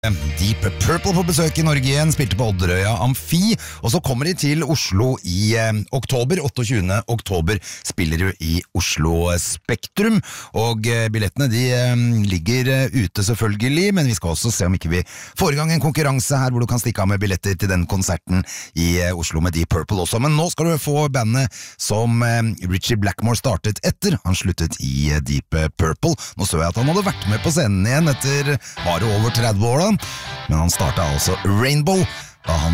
Deep Purple på besøk i Norge igjen, spilte på Odderøya Amfi, og så kommer de til Oslo i oktober, 28. oktober spiller de i Oslo Spektrum, og billettene de ligger ute selvfølgelig, men vi skal også se om ikke vi får i gang en konkurranse her, hvor du kan stikke av med billetter til den konserten i Oslo med Deep Purple også, men nå skal du få bandet som Ritchie Blackmore startet etter, han sluttet i Deep Purple. Nå så jeg at han hadde vært med på scenen igjen etter bare over 30 år da, men han startet altså Rainbow da han